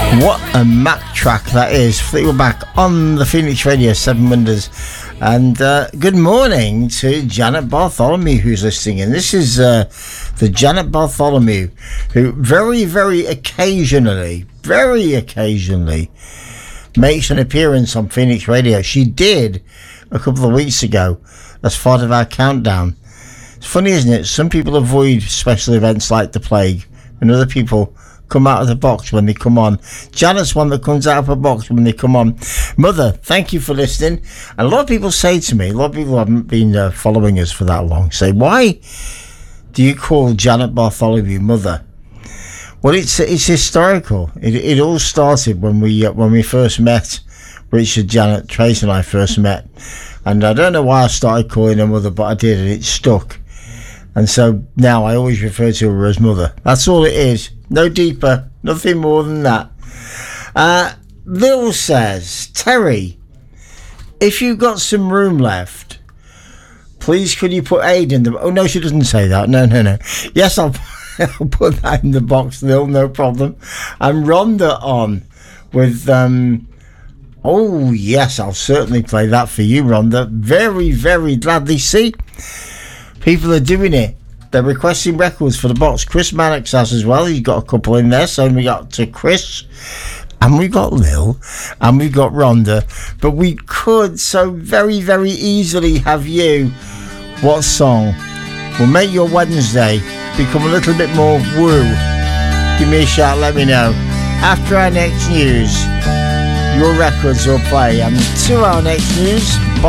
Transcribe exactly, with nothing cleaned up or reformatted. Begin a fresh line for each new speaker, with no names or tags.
What a Mac track that is. Fleetwood Mac on the Phoenix Radio, Seven Wonders. And uh, good morning to Janet Bartholomew, who's listening in. This is uh, the Janet Bartholomew, who very, very occasionally, very occasionally makes an appearance on Phoenix Radio. She did a couple of weeks ago as part of our countdown. It's funny, isn't it? Some people avoid special events like the plague, and other people come out of the box when they come on. Janet's one that comes out of a box when they come on. Mother, thank you for listening. And a lot of people say to me, a lot of people who haven't been uh, following us for that long, say, why do you call Janet Bartholomew Mother? Well, it's it's historical. It it all started when we uh, when we first met. Richard, Janet, Trace and I first met. And I don't know why I started calling her Mother, but I did, and it stuck. And so now I always refer to her as Mother. That's all it is. No deeper, nothing more than that. Uh, Lil says, Terry, if you've got some room left, please could you put aid in the... Oh, no, she doesn't say that. No, no, no. Yes, I'll, I'll put that in the box, Lil, no problem. And Rhonda on with... um. Oh, yes, I'll certainly play that for you, Rhonda. Very, very gladly. See, people are doing it. They're requesting records for the box. Chris Mannix has as well. He's got a couple in there. So we got to Chris, and we got Lil, and we got Rhonda. But we could so very, very easily have you. What song will make your Wednesday become a little bit more woo? Give me a shout. Let me know. After our next news, your records will play. And to our next news.